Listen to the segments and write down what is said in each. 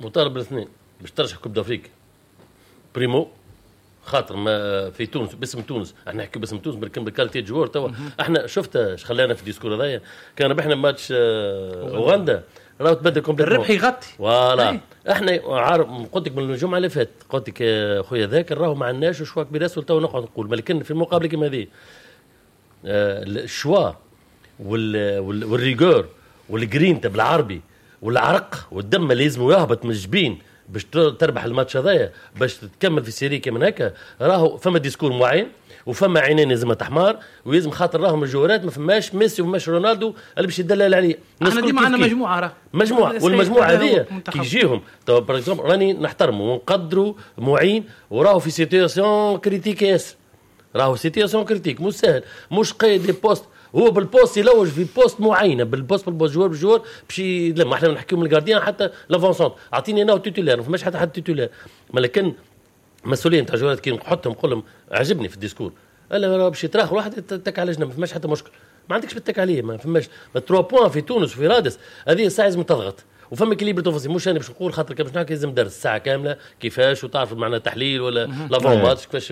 مطالب الاثنين باش ترشح كوب دافريك. بريمو خاطر ما في تونس باسم تونس، احنا نحكي باسم تونس بالكاليتي جوار توا. احنا شفت اش خلانا في الديسكور هذايا، كان ربحنا ماتش اوغندا راهو تبدل كومبليتمون، الربح يغطي فوالا. احنا عارف قلت لك من الجمعه اللي فاتت، قلت لك خويا ذاكر راهو ما عندناش شوا كبير اسود تو نقعد نقول، ولكن في المقابله كيما هذه الشوا والريغور والجرينتا بالعربي والعرق والدم اللي لازم يهبط من الجبين باش تربح الماتش هذايا، باش تكمل في السيري كمان هكا. راهو فما ديسكور معين وفما عينين لازم تحمار، ويلزم خاطر راهم الجوارات ما فماش ميسي وماش رونالدو اللي باش يدلل عليه. احنا ديما عندنا مجموعه والمجموعه هذه كي يجيهم تو باغ اكزومبل راني نحترموا ونقدروا معين، وراهو في سيتياسيون كريتيك ياسر، راهو سيتياسيون كريتيك مش سهل، مش قيد لي بوست هو بالبوست يلوج في بوست معينه بالبوست جوار باش لما احنا نحكيو من الجارديان حتى لافونسونت اعطيني انا تيتولير ما فماش حتى تيتولير. لكن مسؤولين تاع جوارات كي نحطهم نقول لهم عجبني في الديسكور الا باش يتراخ واحد يتك على جنب ما فماش حتى مشكل، ما عندكش بتك عليه، ما فماش 3 بوان في تونس وفي رادس هذه الساعه لازم تضغط وفما كليبر توفسي. مش انا باش نقول خاطر باش نحكي لازم درس ساعه كامله كيفاش وتعرف معناها تحليل ولا لافون ماتش كيفاش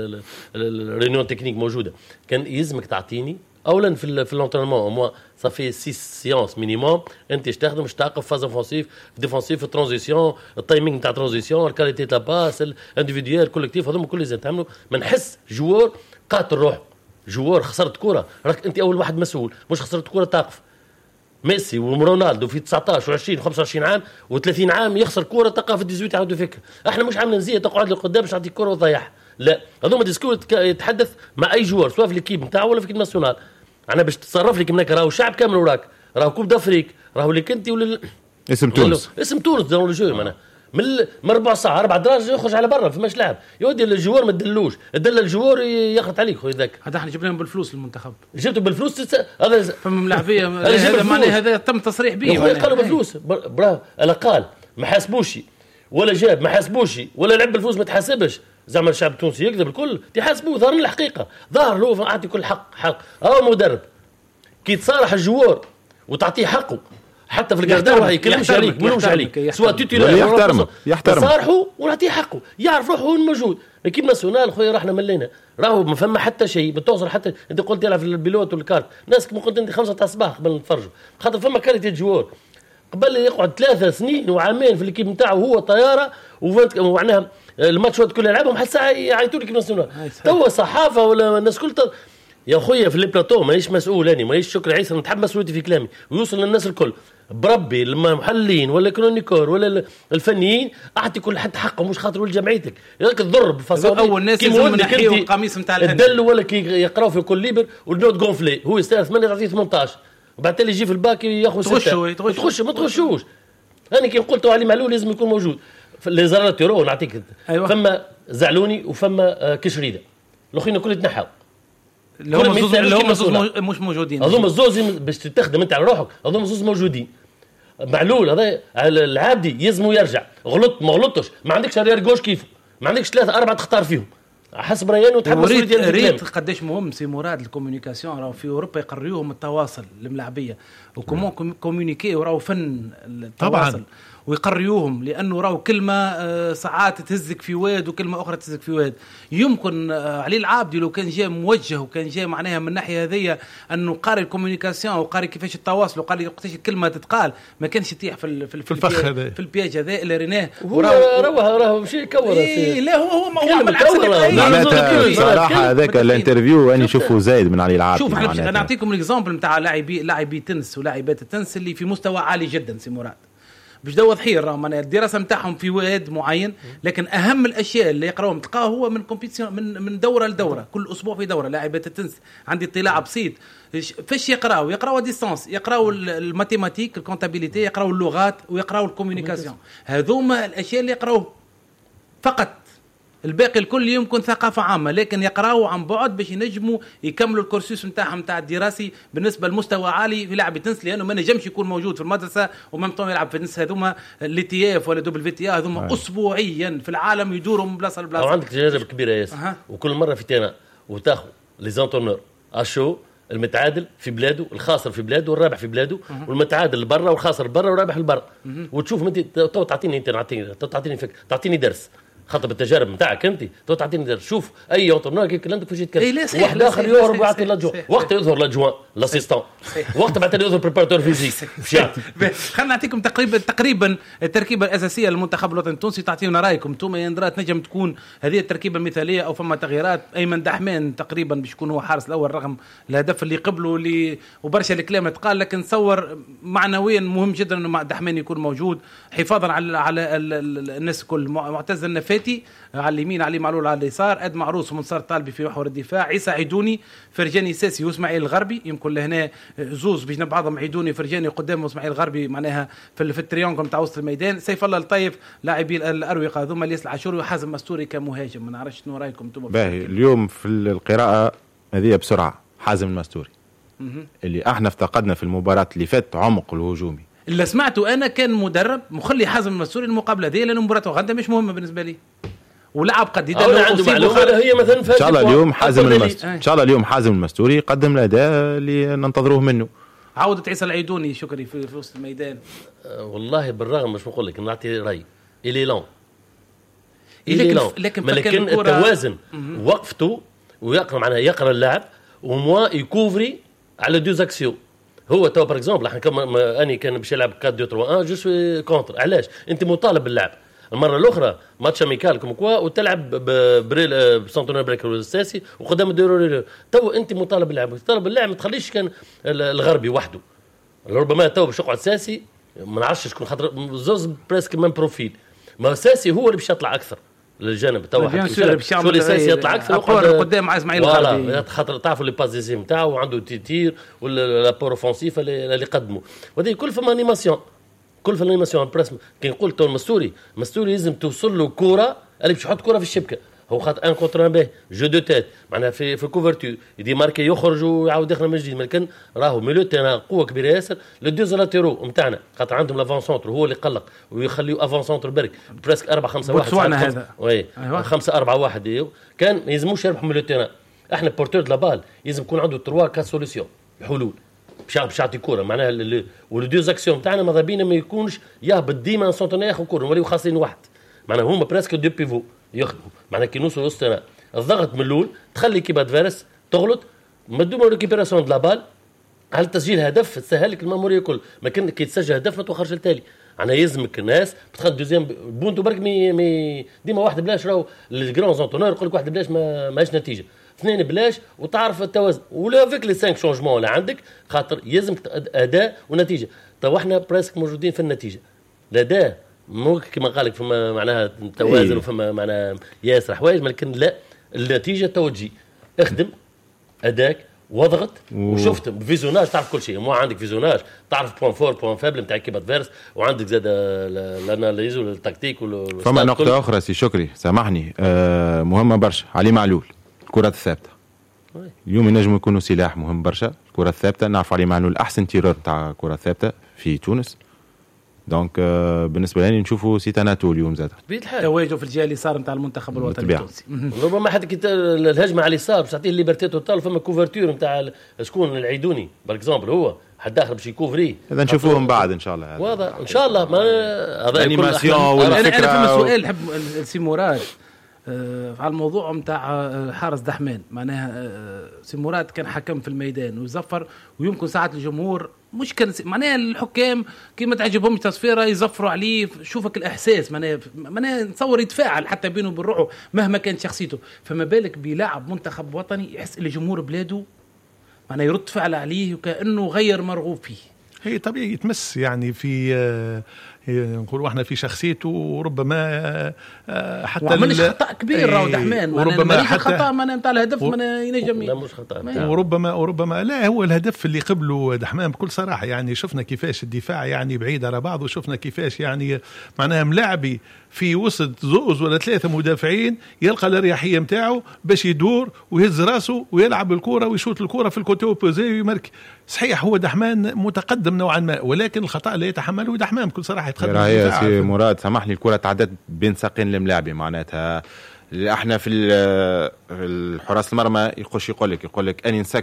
الريونيون تكنيك موجوده. كان يلزمك تعطيني اولا في الانترينمون موا صافي 6 سيونس مينيموم انت تخدم باش تعقب فاز اوفنسيف ديفونسيف الترانزيسيون التايمينغ تاع الترانزيسيون الكاليتي تاع باس الانديفيديوال كولكتيف هذوما كل لازم تعملوا. ما نحس جوار قاتل روح جوار خسرت كره راك انت اول واحد مسؤول، مش خسرت كره تقف. ميسي ورونالدو في 19 و20 و25 عام و30 عام يخسر كره تقف في 18 عنده فكره. احنا مش عاملين زي تقعد لي قدام باش تعطيك كره وتضيعها، لا هذوما ديسكور يتحدث مع اي جوار سواء في الكيب نتاعو ولا في الكيب ناسيونال. انا باش تتصرف لك منك راهو الشعب كامل وراك، راهو كوب دافريك راهو اللي كنتي ولا اسم تونس دون الجو معناها من 4 ساعة 4 دراجة يخرج على برا فماش لاعب يودي الجوار ما تدلوش دل الجوار يخرط عليك خويا ذاك. هذا احنا جبناهم بالفلوس المنتخب، جبته بالفلوس هذا فما ملاعبيه هذا معناه هذا تم تصريح به قالوا بالفلوس برافو. الا قال ما حاسبوش ولا جاب ما حاسبوش ولا لعب بالفلوس ما تحاسبش، زعما الشعب التونسي يكذب الكل تحاسبوه. ظهر الحقيقه ظهر له اعطي كل حق مدرب كي تصارح الجوار وتعطيه حقه حتى في الجردان ما يكلمش عليك ملوش عليك سواء تيتولار يحترم تصارحه ونعطيه حقه يعرف روحه هو الموجود. لكن ناسيونال خويا راحنا ملينا راهو ما فما حتى شيء بتوصل حتى انت قلت يلعب في البيلوت والكارت ناس كما قلت انت 5 تاع الصباح قبل نتفرجوا خاطر فما كاليتي جوار قبل يقعد 3 سنين وعامين في الكيب نتاعو هو طياره ومعناها الماتش كله يلعبهم حتى ساعه يعيطوا لك ناسيونال توا صحافه ولا الناس كل يا خويا في البلاطو مانيش مسؤول انا مانيش شكري عيسى نتحمل مسؤوليتي في كلامي ويوصل للناس الكل بربي المحللين ولا كرونيكور ولا الفنيين اعطي كل حد حقه مش خاطر جمعيتك ياك تضرب فصل اول ناس لازم نحيوا القميص نتاع الدل ولا كي يقراو في كل ليبر والنوت غونفلي هو يستاهل 8 تعطيه 18 وبعد تالي يجي في الباك ياخذ 6 تخش ما تخشوش. انا كي قلت علي معلول لازم يكون موجود لي زرات يورو نعطيك أيوة. فما زعلوني وفما كشريده الاخرين كل يتنحوا اللي مش موجودين هذوما الزوز باش تخدم انت على روحك هذوما الزوز موجودين. معلول هذا العابدي يزمو يرجع غلط ما غلطش ما عندكش ريال جوش كيفه ما عندكش 3 4 تختار فيهم حسب ريان وتحب ريت قداش مهم سي مراد الكومونيكاسيون راهو في اوروبا يقريوهم التواصل الملاعبيه وكومون كومونيكي وراهو فن التواصل طبعا. ويقريوهم لانه راهو كلمه ساعات تهزك في واد وكلمه اخرى تهزك في واد. يمكن علي العابدي لو كان جاء موجه وكان جاء معناها من الناحيه هذيا انه قاري الكومونيكاسيون وقاري كيفاش التواصل وقاري وقتاش الكلمه تتقال ما كانش يطيح في الفخ هذا في البياج هذا اللي ريناه راهو ماشي كور لا هو بالعكس معناتها صراحه هذاك الانترفيو اني نشوفه زايد من علي العابدي. شوف انا نعطيكم الاكزامبل نتاع لاعبي تنس ولاعبات التنس اللي في مستوى عالي جدا سي مراد باش دو ضحير راهم انا الدراسه نتاعهم في واد معين لكن اهم الاشياء اللي يقراوهم تلقاه هو من كومبيتيشن من دوره لدوره كل اسبوع في دوره. لاعبات التنس عندي اطلاع بسيط فاش يقراوا ديستانس يقراوا الماتيماتيك الكونتابيليتي يقراوا اللغات ويقراوا الكومونيكاسيون هذوما الاشياء اللي يقراوه فقط. الباقي الكل يمكن ثقافة عامة لكن يقراوا عن بعد باش ينجموا يكملوا الكورسوس نتاعهم نتاع الدراسي بالنسبة لمستوى عالي في لعب التنس لأنه ما نجمش يكون موجود في المدرسة وممتون يلعب في التنس. هذوما التي اف ولا دبل في تي هذوما أسبوعيا في العالم يدوروا من بلاصة لبلاصة. عندك تجارب كبيرة ياسر وكل مرة في تينا وتاخذ لي زانتونور اشو المتعادل في بلاده، الخاسر في بلاده، والرابح في بلاده، والمتعادل لبرا والخاسر لبرا والرابح لبرا. وتشوف انت تعطيني فكره، تعطيني درس خاطر بالتجارب نتاعك انت تعطيني درس. شوف اي اونترنور كيف كلامك فاش يتكلم، واحد اخر يهرب ويعطي لاجوان، وقت يظهر لاجوان لاسيستون، وقت بعد يظهر بريباراتور فيزيك. خلينا نعطيكم تقريبا التركيبه الاساسيه للمنتخب الوطني التونسي، تعطيونا رايكم انتم يا اندرات، نجم تكون هذه التركيبه مثاليه او فما تغييرات؟ ايمن دحمان تقريبا باش يكون هو حارس الاول رغم الهدف اللي قبله وبرشا الكلام تقال، لكن نصور معنويا مهم جدا انه دحمان يكون موجود حفاظا على الناس الكل. معتز النفاتي على اليمين، علي معلول على اليسار، اد معروس ومنصار طالبي في محور الدفاع، عيسى عيدوني، فرجاني ساسي واسماعيل الغربي. يمكن لهنا زوز بجنب بعضهم، عيدوني فرجاني قدام واسماعيل الغربي معناها في التريونغل نتاع وسط الميدان. سيف الله الطيف لاعبي الاروقه ذوما، الياس العاشوري وحازم مستوري كمهاجم. ما نعرفش شنو رايكم انتم باهي اليوم في القراءه هذه بسرعه. حازم المستوري اللي احنا افتقدنا في المباراه اللي فاتت عمق الهجومي اللي سمعته انا، كان مدرب مخلي حازم المستوري المقابله هذه لانه مباراته غدا مش مهمه بالنسبه لي، ولعب قد يدل عنده معلومه هي مثلا ان شاء الله اليوم ان شاء الله اليوم حازم المستوري يقدم الاداء اللي ننتظروه منه. عودة عيسى العيدوني شكري في وسط الميدان. والله بالرغم مش بقول لك نعطي راي إلي لون لكن التوازن وقفته ويقرا معناها يقرا اللاعب وموا يكوفري على دو زاكسيو. هو تو بار اكزومبل احنا اني كان باش يلعب 4-2-3-1 جو سوي كونتر. علاش انت مطالب باللعب المره الاخرى ماتش اميكال كوم كوا وتلعب بسانتونير بريك الساسي وقدام الدوري. تو انت مطالب باللعب، ما تخليش كان الغربي وحده. ربما تو باش يقعد ساسي ما نعرفش شكون، خاطر زوز بريسك من بروفيل، ما ساسي هو اللي باش يطلع اكثر للجانب. تو شو اللي ساسي يطلع اكثر قدام مع اسماعيل الغربي، خاطر تعرفوا لي بازيزي نتاعو وعنده تيتير ولا بور اوفونسيف اللي قدمه. وهذه كل فما انيماسيون، كل في الانيماسيون بريس. كي نقول تو المستوري لازم توصل له كره اللي باش يحط كره في الشبكه. هو خاطر ان كونتر به جو دو تيت معناها في كوفرتور يدي ماركي يخرج ويعاود يخرج من جديد. لكن راهو ميلو تاعنا قوه كبيره ياسر. لو دوز لاتيرو نتاعنا خاطر عندهم لافون سونتر هو اللي قلق ويخليو افون سونتر برك بريسك 4-5-1 هذا وي 5-4-1 كان ما يلزموش يربحوا ميلو تاعنا. احنا بورتور دو لا بال لازم يكون عنده 3-4 سوليسيون حلول باش يعطي كوره معناها. ولو زاكسيون تاعنا ماذا بينا ما يكونش يهبط ديما سونتر ياخذ كوره وليو خاصين واحد معناها هما بريسك دو بيفو يخدموا معناها كي نوصلوا وسطنا الضغط من الاول تخلي كيبات فارس تغلط مدوما ريكيبيراسيون دو لا بال على تسجيل هدف تسهل لك الماموريه كل ما كان كي تسجل هدف ما توخرش التالي. انا يلزمك الناس تاخذ دوزيام بونتو برك ديما واحد بلاش راهو الجران زونتونور يقول لك واحد بلاش ماهيش نتيجه، اثنين بلاش وتعرف التوازن ولا فيك لي 5 شونجمون اللي عندك خاطر يلزمك اداء ونتيجه. تو احنا بريسك موجودين في النتيجه الاداء مو كما قال لك فما معناها توازن وفما معناها ياسر حوايج، لكن لا النتيجه توجي اخدم اداك واضغط وشفت فيزيوناج تعرف كل شيء. مو عندك فيزيوناج تعرف بوين فور بوين فابل نتاع كيبات فيرس وعندك زاد الاناليز والتكتيك فما نقطه اخرى سي شكري سامحني مهمه برشا. علي معلول الكره الثابته اليوم ينجم يكونوا سلاح مهم برشا. الكره الثابته نعرف علي معلول احسن تيرور نتاع الكره الثابته في تونس. دونك بالنسبه لي نشوفوا سيتاناتو اليوم زاد تواجده في الجهه اليسار نتاع المنتخب الوطني التونسي. ربما حتى كي الهجمه على اليسار باش تعطيه ليبرتي توتال فما كوفرتور نتاع شكون العيدوني بار اكزومبل هو حد اخر باش يكوفري هذا نشوفوهم بعد ان شاء الله. واضح ان شاء الله. ما هذا انيماسيون والفكره. انا فما سؤال حب سي مراد على الموضوع متاع حارس دحمان. معناها سي مراد كان حكم في الميدان ويزفر ويمكن ساعات الجمهور مش كان معناها الحكام كيما تعجبهم تصفيره يزفروا عليه. شوفك الاحساس معناها نتصور يتفاعل حتى بينه وبين روحه مهما كانت شخصيته. فما بالك بيلعب منتخب وطني يحس اللي جمهور بلاده معناها يرد فعل عليه وكأنه غير مرغوب فيه. هي طبيعي يتمس يعني في نقولوا احنا في شخصيته وربما حتى وعملش خطأ كبير راهو دحمان وربما حتى خطأ ما نتاع الهدف ما ينجم لا مش خطأ وربما لا هو الهدف اللي قبله دحمان بكل صراحة. يعني شفنا كيفاش الدفاع يعني بعيد على بعض وشفنا كيفاش يعني معناها ملاعبي في وسط زوز ولا 3 مدافعين يلقى الاريحيه نتاعو باش يدور ويهز راسه ويلعب الكره ويشوط الكره في الكوتي اوبوزي ويمارك. صحيح هو دحمان متقدم نوعا ما ولكن الخطا اللي يتحمله دحمان بكل صراحه يتقدم. راهي سي مراد سامحني الكره تعدت بين ساقين الملاعبي معناتها احنا في الحراس المرمى يقول لك اني نسكر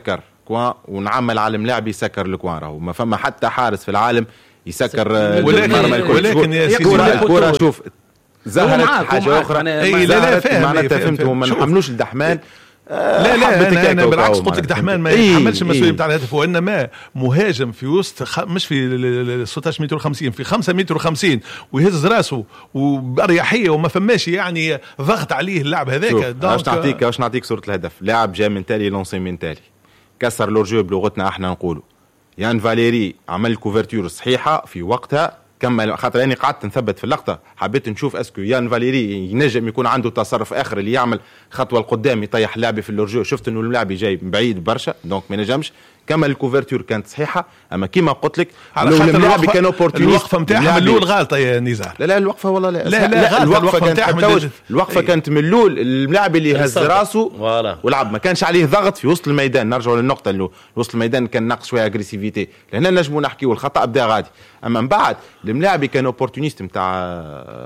الكوان ونعمل على الملاعب يسكر الكوان. راهو ما فما حتى حارس في العالم يسكر ولكن يا سيدي الكرة شوف ظهرت حاجة أخرى. لا معناتها فهمتوا ما نحملوش الدحمان. لا أنا بالعكس قلت لك دحمان ما يتحملش المسؤولية بتاع الهدف، وإنما مهاجم في وسط مش في 16 متر و50 في 5 متر و50 ويهز راسه وبأريحية وما فماش يعني ضغط عليه اللاعب هذاك. واش نعطيك صورة الهدف. لاعب جاء من تالي لونسي من تالي كسر لورجو بلغتنا احنا نقوله. يان فاليري عمل كوفرتور صحيحة في وقتها كمل. خاطر اني قعدت نثبت في اللقطه حبيت نشوف اسكو يان فاليري ينجم يكون عنده تصرف اخر اللي يعمل خطوه لقدام يطيح لاعبي في اللورجو. شفت انه اللاعب جاي بعيد برشا دونك ما نجمش كمل. الكوفرتور كانت صحيحه اما كيما قلت لك على خاطر اللاعب كان اوبورتونيست. الوقفه نتاعها من الاول غلطه يا نزار. لا الوقفه والله لا الوقفه كانت من الاول. اللاعب اللي هز راسه ولعب ما كانش عليه ضغط في وسط الميدان. نرجعوا للنقطه اللي وسط الميدان كان ناقص شويه اغريسيفيتي لهنا نجموا نحكيوا الخطا بدا غادي. اما من بعد الملاعب كان اوبورتونيست نتاع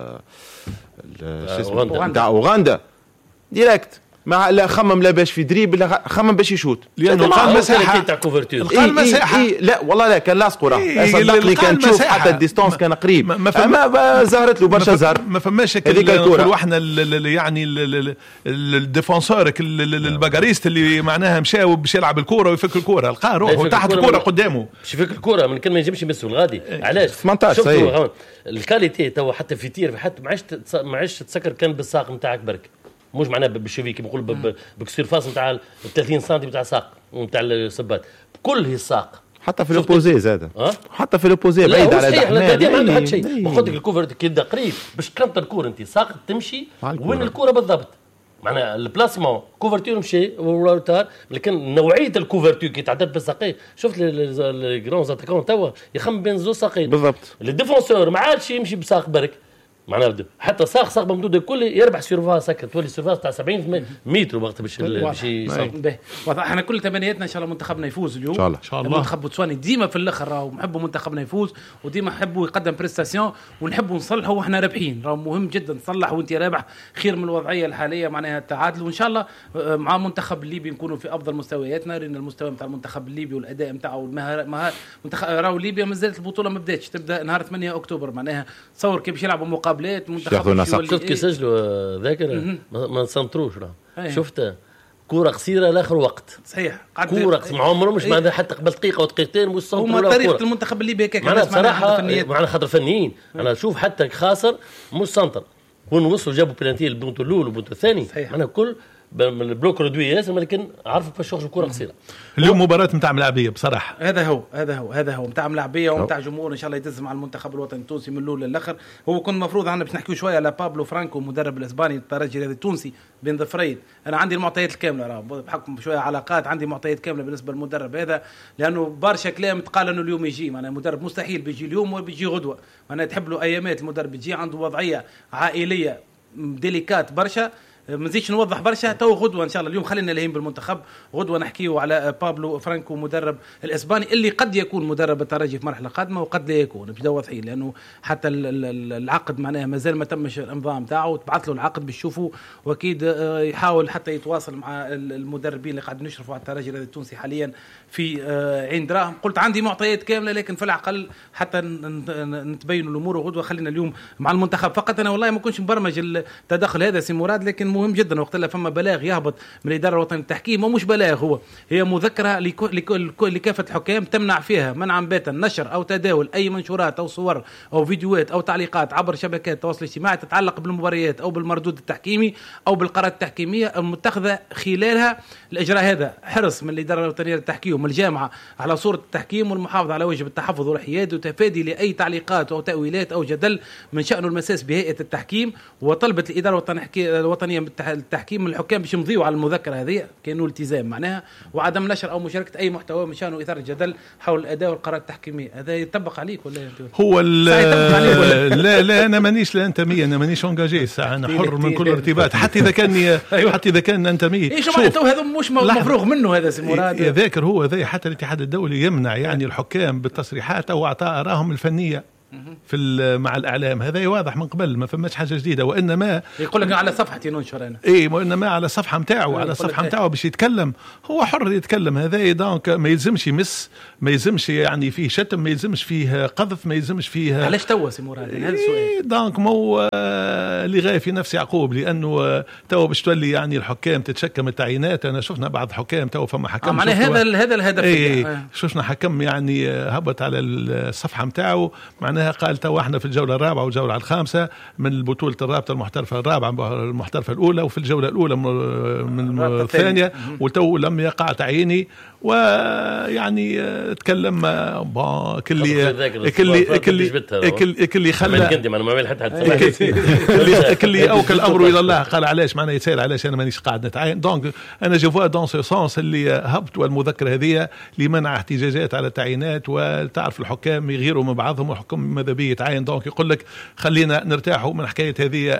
نتاع اوغندا ديريكت ما لا خمم لا باش في دريب لا خمم باش يشوت لانه قال مساحه تاع كوفرتور. القال مساحه لا والله لا كان لاصق راه صدقني كان تشوف حتى الديستانس كان قريب. ما ظهرت له برشا زهر. ما فماش نقولوا احنا يعني الديفونسور الباغاريست اللي معناها مشى باش يلعب الكره ويفك الكره لقى روحه تحت الكره قدامه باش يفك الكره من كان ما ينجمش يمسوا الغادي. علاش 18 صحيح الكاليتي تو حتى في تير حتى ما عادش تسكر كان بالساق نتاعك برك مش معناه بالشوفي كيما نقول بكسيرفاس نتاع 30 سم نتاع ساق نتاع السبات بكل هي الساق. حتى في الاوبوزي زاد حتى في الاوبوزي بعيد على دحمان. لا ما عنده حتى شيء. وخذ لك الكوفر كيبدا قريب باش تكنت الكوره انت ساق تمشي وين الكوره بالضبط. معناها البلاسمون كوفرتور مشي وروتار لكن نوعيه الكوفرتور كي تعدد بالساقين. شفت الجرون زاتاكون توا يخمم بين زوج ساقين بالضبط. الديفونسور ما عادش يمشي بساق برك معناها حتى ساق ممدود الكل يربح سيرفاس سكت تولي سيرفاس تاع 70 متر وقت باش واضح. احنا كل تمنياتنا ان شاء الله منتخبنا يفوز اليوم ان شاء الله. المنتخب بوتسواني ديما في الاخر راهو نحبوا منتخبنا يفوز وديما نحبوا يقدم بريستاسيون ونحبوا نصلحوا واحنا رابحين. راهو مهم جدا تصلح وانت رابح خير من الوضعيه الحاليه معناها التعادل. وان شاء الله مع المنتخب الليبي نكونوا في افضل مستوياتنا لان المستوى نتاع المنتخب الليبي والاداء نتاعه والمهاره منتخب راهو ليبيا مازالت البطوله ما بداتش تبدا نهار 8 اكتوبر. معناها تصور كيف يلعبوا مقابلات منتخب شفت كي سجلوا ذاكر ما نسنتروش راه شفت كوره قصيره لاخر وقت صحيح كوره مع عمره مش معناها حتى قبل دقيقه ودقيقتين مش سنترو هما طريقه المنتخب الليبي هكاك معنا بصراحه معنا خاطر فنيين. انا اشوف حتى خاسر مش سنتر وين وصلوا جابوا بلانتي البونتو الاول والبونتو الثاني انا كل من البلوك ردوي ياسر لكن عرفوا باش يخرجوا كره قصيره. اليوم مباراه نتاع ملاعبيه بصراحه هذا هو نتاع ملاعبيه ومتاع جمهور ان شاء الله يدز مع المنتخب الوطني التونسي من الاول للاخر. هو كان المفروض عندنا باش نحكيو شويه على بابلو فرانكو مدرب الاسباني الترجي الرياضي التونسي بن ظفرين. انا عندي المعطيات الكامله راه بحكم شويه علاقات عندي معطيات كامله بالنسبه للمدرب هذا لانه برشا كلام تقال انه اليوم يجي معناها مدرب مستحيل بيجي اليوم وبيجي غدوه. معناها تحب له ايامات المدرب بيجي عنده وضعيه عائليه ديليكات برشا ما نزيدش نوضح برشا. تو غدوه ان شاء الله اليوم خلينا لهين بالمنتخب غدوه نحكيو على بابلو فرانكو مدرب الاسباني اللي قد يكون مدرب الترجي في مرحله قادمه وقد لا يكون باش واضحين لانه حتى العقد معناها مازال ما تمش الانضمام نتاعو تبعث له العقد بيشوفوا واكيد يحاول حتى يتواصل مع المدربين اللي قاعد نشرفوا على الترجي التونسي حاليا في عين دراهم. قلت عندي معطيات كامله لكن في العقل حتى نتبين الامور وغدوه خلينا اليوم مع المنتخب فقط. انا والله ما كنتش مبرمج التدخل هذا سي مراد لكن مهم جدا وقت اللي فما بلاغ يهبط من الاداره الوطنيه للتحكيم ومش بلاغ هي مذكره لكافه الحكام تمنع فيها منعا باتا نشر او تداول اي منشورات او صور او فيديوهات او تعليقات عبر شبكات التواصل الاجتماعي تتعلق بالمباريات او بالمردود التحكيمي او بالقرارات التحكيميه المتخذه خلالها. الاجراء هذا حرص من الاداره الوطنيه للتحكيم ومن الجامعه على صوره التحكيم والمحافظه على واجب التحفظ والحياد وتفادي لاي تعليقات او تاويلات او جدل من شانه المساس بهيئه التحكيم. وطلبت الاداره الوطنيه التحكيم من الحكام باش يمضيوا على المذكره هذه كانوا التزام معناها وعدم نشر او مشاركه اي محتوى من شانه اثاره الجدل حول الاداء والقرارات التحكيميه. هذا يطبق عليك ولا هو لا انا مانيش لا انتمي انا مانيش انجاجي ساعه انا حر من كل ارتباط حتى اذا كان انتمي. شوف هذا مش مفروغ منه هذا سي مراد ذاكر هو ذا حتى الاتحاد الدولي يمنع يعني الحكام بالتصريحات او اعطاء ارائهم الفنيه مع الاعلام. هذا واضح من قبل، ما فماش حاجه جديده. وانما يقول لك على صفحتي ننشر انا وانما على الصفحه نتاعو، على الصفحه نتاعو باش يتكلم، هو حر يتكلم. هذا دونك ما يلزمش يمس، ما يلزمش يعني فيه شتم، ما يلزمش فيه قذف، ما يلزمش فيه. علاش توا سي مراد هذا السؤال؟ دونك مو اللي غاية في نفس يعقوب، لانه توا باش تولي يعني الحكام تتشكى من التعيينات. انا شفنا بعض الحكام توا فما حكم معناها هذا الهدف. شفنا حكم يعني هبط على الصفحه نتاعو، معناها قال توا احنا في الجوله الرابعه والجوله الخامسه من بطوله الرابطه المحترفه الرابعه المحترفه الاولى، وفي الجوله الاولى من الثانيه، وتو لم يقع تعييني. ويعني تكلم كلي خلى كلي اوكل امره الى الله. قال علاش معناها يسال علاش انا مانيش قاعد نتعاين. دونك انا جو فوا دون سو سونس اللي هبط والمذكره هذه لمنع احتجاجات على التعيينات. وتعرف الحكام يغيروا من بعضهم، وحكم ماذا بيه يتعاين. دونك يقول لك خلينا نرتاحوا من حكايه هذه.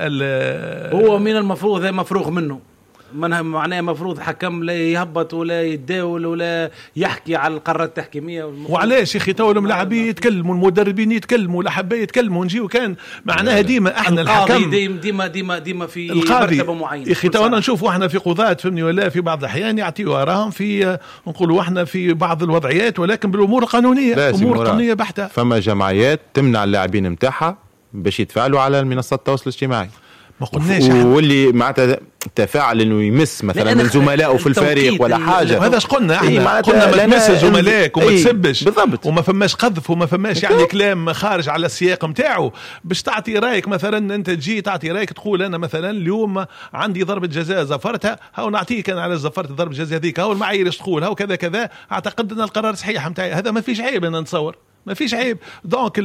هو من المفروض مفروغ منه، معناه مفروض حكم لا يهبط ولا يتداول ولا يحكي على القرارات التحكيميه. وعلاش يا اخي تو الملاعبين يتكلموا، المدربين يتكلموا، الاحباء يتكلموا، نجيو كان معناها ديما احنا الحكم ديما في مرتبه معينه. يا اخي تو انا نشوفوا احنا في قضاة فهمني، ولا في بعض الاحيان يعطيوا اراهم في نقولوا احنا في بعض الوضعيات، ولكن بالامور القانونيه، امور قانونيه بحته. فما جمعيات تمنع اللاعبين نتاعها باش يتفاعلوا على المنصات التواصل الاجتماعي. ما قلناش واللي معناتها تفاعل انه يمس مثلا من زملائه في الفريق ولا حاجه. وهذا اش قلنا احنا قلنا ما تمس زملائك وما تسبش بالضبط، وما فماش قذف وما فماش يعني كلام خارج على السياق نتاعو. باش تعطي رايك مثلا، انت تجي تعطي رايك تقول انا مثلا اليوم عندي ضربه جزاء زفرتها، هاو نعطيك انا على زفرت ضربه الجزاء هذيك، هاو المعايير تقول، هاو كذا كذا، اعتقد ان القرار صحيح نتاعي. هذا ما فيش عيب انا نتصور، ما فيش عيب. دونك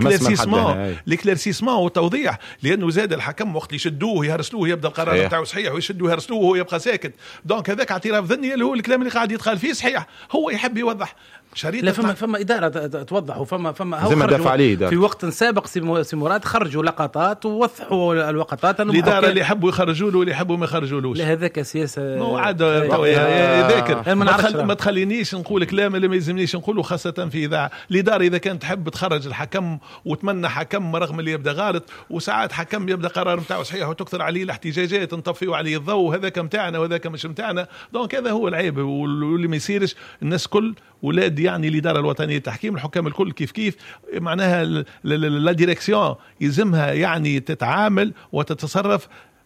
الكلارسيسمون والتوضيح، لانه زاد الحكم وقت يشدوه يهرسلوه يبدا القرار نتاعو صحيح، ويشدوه يهرسلوه وهو يبقى ساكت. دونك هذاك اعتراف ذني اللي هو الكلام اللي قاعد يتقال فيه صحيح، هو يحب يوضح. لا فما إدارة توضح، وفما في وقت سابق سي مراد خرجوا لقطات ووضحوا الوقطات. الإدارة اللي يحبوا يخرجوا له واللي يحبوا ما يخرجوا له. هذاك سياسة مو عاد ذاكر. ما تخلينيش نقول كلام اللي ما يلزمنيش نقوله، خاصة في إذاعة. الإدارة إذا كانت تحب تخرج الحكم وتمنى حكم رغم اللي يبدأ غلط، وساعات حكم يبدأ قرار متاعه صحيح وتكثر عليه الاحتجاجات، نطفيوا عليه الضوء، هذاك متاعنا وهذاك مش متاعنا. دونك هذا هو العيب، واللي ما يصيرش الناس كل ولاد يعني الإدارة الوطنية للتحكيم، الحكام الكل كيف معناها لا ديريكسيون يلزمها يعني تتعامل وتتصرف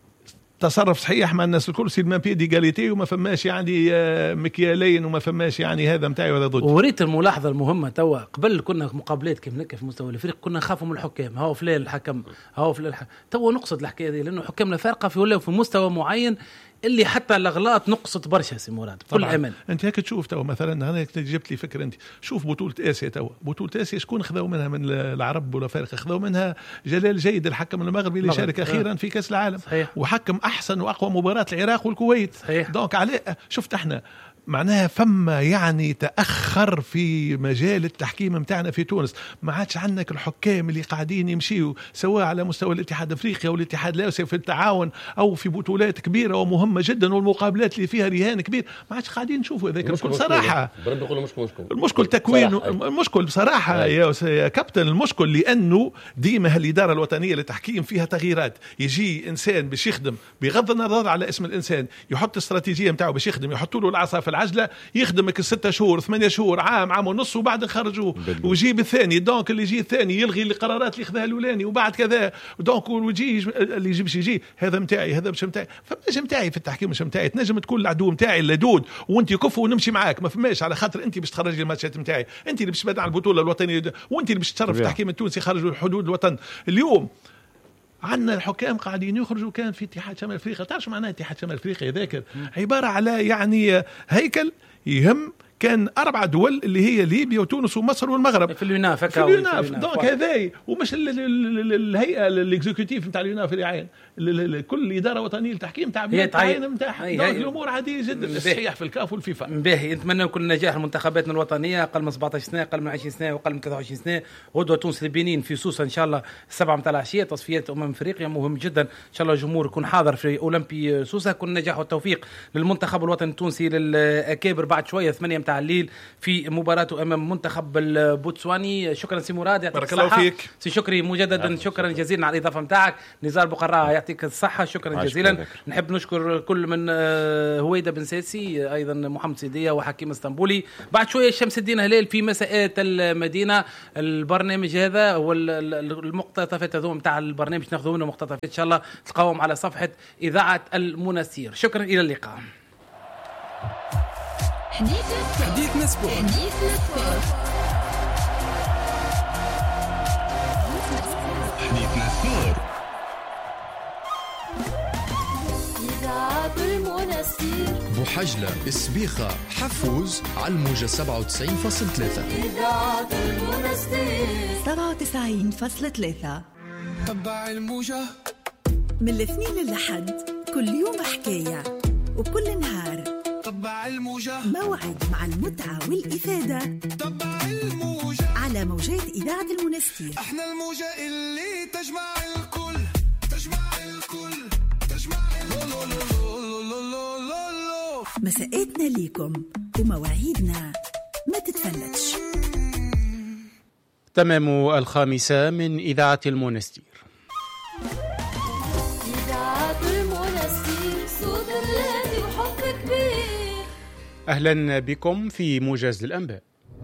تصرف صحيح مع الناس الكل، سيد بي ديغاليتي، وما فماش يعني مكيالين، وما فماش يعني هذا متاعي وهذا ضد. وريت الملاحظه المهمه توا قبل كنا مقابلات كيف هكا في مستوى الفريق كنا نخافوا من الحكام، هاو فلان الحكم هاو فلان الحكم. توا نقصد الحكايه هذه لانه حكامنا فارقه في مستوى معين اللي حتى الاغلاط نقصت برشا سي مراد كل عمل. انت هيك تشوف تو مثلا، انا جبت لي فكره، انت شوف بطوله اسيا تو، بطوله اسيا شكون خذوا منها من العرب ولا فارقه؟ خذوا منها جلال جيد الحكم المغربي اللي شارك اخيرا في كاس العالم صحيح. وحكم احسن واقوى مباراه العراق والكويت صحيح. دونك عليه شفت احنا معناها فما يعني تأخر في مجال التحكيم متاعنا في تونس. ما عادش عندك الحكام اللي قاعدين يمشيوا سواء على مستوى الاتحاد الافريقي او الاتحاد الاسيوي في التعاون او في بطولات كبيره ومهمه جدا والمقابلات اللي فيها رهان كبير. ما عادش قاعدين نشوفوا هذاك بكل صراحه. المشكل تكوين، المشكل بصراحه يا كابتن، المشكل لانه ديما هالاداره الوطنيه للتحكيم فيها تغييرات. يجي انسان باش يخدم بغض النظر على اسم الانسان، يحط استراتيجيه نتاعو باش يخدم، يحطوا له العصا في العجله، يخدمك 6 شهور 8 شهور عام ونص وبعد نخرجوه، ويجيب الثاني. دونك اللي يجي الثاني يلغي القرارات اللي خذها الاولاني وبعد كذا. دونك ويجي اللي يجيبش يجي هذا متاعي هذا مش متاعي. فماش متاعي في التحكيم مش متاعي. تنجم تكون العدو متاعي اللدود وانت كف ونمشي معاك، ما فماش، على خاطر انت باش تخرج لي الماتشات متاعي، انت اللي باش تبعد عن البطوله الوطنيه، وانت اللي باش تصرف التحكيم التونسي خارج حدود الوطن. اليوم عندنا الحكام قاعدين يخرجوا. كان في اتحاد شمال افريقيا، تعرف معناه اتحاد شمال افريقيا ذاكر عباره على يعني هيكل يهم كان 4 دول اللي هي ليبيا وتونس ومصر والمغرب في اليوناف. دونك هذاي ومش الهيئه الاكزيكوتيف نتاع اليوناف اللي عين كل اداره وطنيه للتحكيم تعين نتاعها. الامور عاديه جدا. الصحيح في الكاف والفيفا. باهي، نتمنى كل نجاح لمنتخباتنا الوطنيه، اقل من 17 سنه، اقل من 20 سنه، واقل من 23 سنه. غدوه تونس البنين في سوسه ان شاء الله 7 متاع العشيه، تصفيات افريقيا مهم جدا. ان شاء الله الجمهور يكون حاضر في اولمبي سوسه. كل نجاح والتوفيق للمنتخب الوطني التونسي، للاكابر بعد شويه 8 متاع متاع الليل في مباراته امام منتخب البوتسواني. شكرا سي مراد، يعطيك بارك الصحه. الله فيك سي شكري مجددا شكرا جزيلا على الاضافه نتاعك. نزار بقراء يعطيك الصحه، شكرا جزيلا. نحب نشكر كل من هويدا بن ساسي، ايضا محمد سيديه وحكيم اسطنبولي. بعد شويه شمس الدين هلال في مساءات المدينه. البرنامج هذا هو المقتطفات هذوما نتاع البرنامج ناخذوا منه مقتطفات ان شاء الله تلقاهم على صفحه اذاعه المنستير. شكرا، الى اللقاء. حديثنا سبورت. حديثنا سبورت. إذاعة المنستير. بوحجلة، سبيخة، حفوز، على الموجة 97.3. إذاعة المنستير 97.3. تبع الموجة من الاثنين للحد، كل يوم حكاية وكل نهار تبع الموجة، موعد مع المتعة والإفادة. تبع الموجة على موجات إذاعة المنستير. احنا الموجة اللي تجمع الكل، تجمع الكل، تجمع مساءاتنا ليكم ومواعيدنا ما تتفلتش. تمام 5 من إذاعة المنستير. إذاعة المنستير صوت الهادي وحب كبير. أهلا بكم في موجز الأنباء.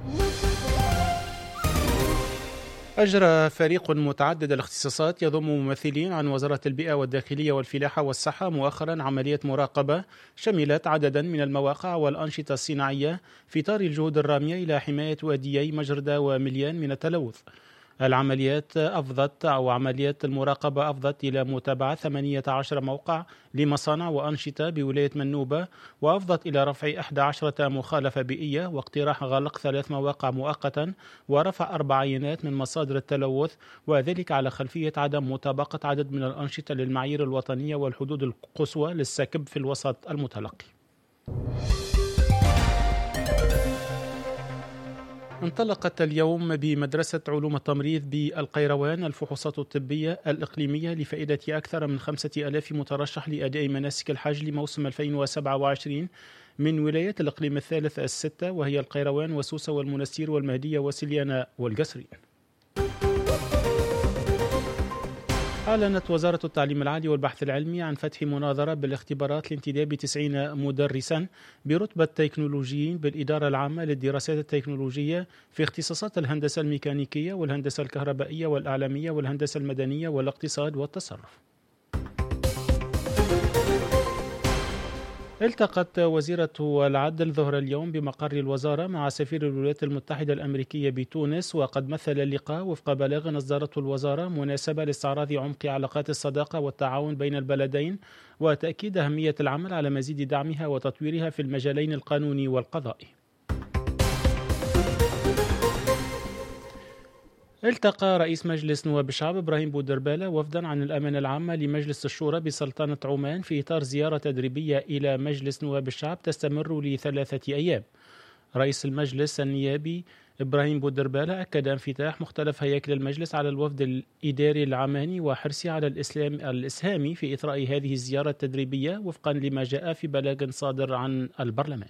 أجرى فريق متعدد الاختصاصات يضم ممثلين عن وزارة البيئة والداخلية والفلاحة والصحة مؤخرا عملية مراقبة شملت عددا من المواقع والأنشطة الصناعية في إطار الجهود الرامية إلى حماية واديي مجردة ومليان من التلوث. عمليات المراقبة أفضت إلى متابعة 18 موقع لمصانع وأنشطة بولاية منوبة، وأفضت إلى رفع 11 مخالفة بيئية واقتراح غلق 3 مواقع مؤقتا ورفع 4 عينات من مصادر التلوث، وذلك على خلفية عدم مطابقة عدد من الأنشطة للمعايير الوطنية والحدود القصوى للسكب في الوسط المتلقي. انطلقت اليوم بمدرسة علوم التمريض بالقيروان الفحوصات الطبية الإقليمية لفائدة أكثر من 5000 مترشح لأداء مناسك الحج لموسم 2027 من ولايات الإقليم الثالث 6 وهي القيروان وسوسة والمنستير والمهدية وسليانة والقصرين. أعلنت وزارة التعليم العالي والبحث العلمي عن فتح مناظرة بالاختبارات لانتداب 90 مدرسا برتبة تكنولوجيين بالإدارة العامة للدراسات التكنولوجية في اختصاصات الهندسة الميكانيكية والهندسة الكهربائية والإعلامية والهندسة المدنية والاقتصاد والتصرف. التقت وزيرة العدل ظهر اليوم بمقر الوزارة مع سفير الولايات المتحدة الأمريكية بتونس، وقد مثل اللقاء وفق بلاغ أصدرته الوزارة مناسبة لاستعراض عمق علاقات الصداقة والتعاون بين البلدين وتأكيد أهمية العمل على مزيد دعمها وتطويرها في المجالين القانوني والقضائي. التقى رئيس مجلس نواب الشعب إبراهيم بودربالة وفدا عن الأمانة العامة لمجلس الشورى بسلطنة عمان في إطار زيارة تدريبية إلى مجلس نواب الشعب تستمر ل3 أيام. رئيس المجلس النيابي إبراهيم بودربالة أكد انفتاح مختلف هياكل المجلس على الوفد الإداري العماني وحرصه على الإسهام في إثراء هذه الزيارة التدريبية وفقا لما جاء في بلاغ صادر عن البرلمان.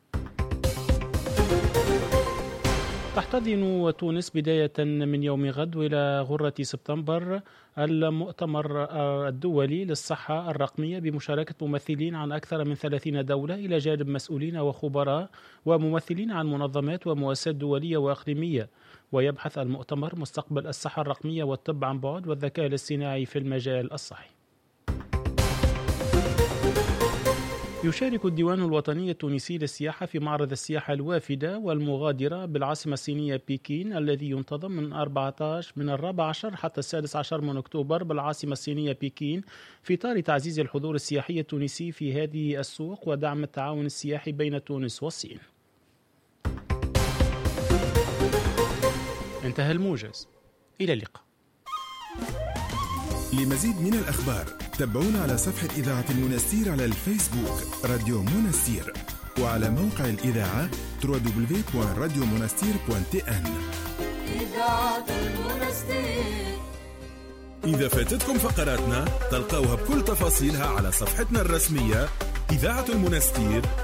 تحتضن تونس بداية من يوم غد وإلى غرة سبتمبر المؤتمر الدولي للصحة الرقمية بمشاركة ممثلين عن أكثر من 30 دولة إلى جانب مسؤولين وخبراء وممثلين عن منظمات ومؤسسات دولية وإقليمية. ويبحث المؤتمر مستقبل الصحة الرقمية والطب عن بعد والذكاء الاصطناعي في المجال الصحي. يشارك الديوان الوطني التونسي للسياحة في معرض السياحة الوافدة والمغادرة بالعاصمة الصينية بكين الذي ينتظم من 14 حتى 16 من أكتوبر بالعاصمة الصينية بكين في إطار تعزيز الحضور السياحي التونسي في هذه السوق ودعم التعاون السياحي بين تونس والصين. انتهى الموجز، إلى اللقاء. لمزيد من الأخبار تابعونا على صفحة إذاعة المنستير على الفيسبوك راديو منستير، وعلى موقع الإذاعة www.radiomonastir.tn. إذاعة المنستير. إذا فاتتكم فقراتنا تلقاوها بكل تفاصيلها على صفحتنا الرسمية إذاعة المنستير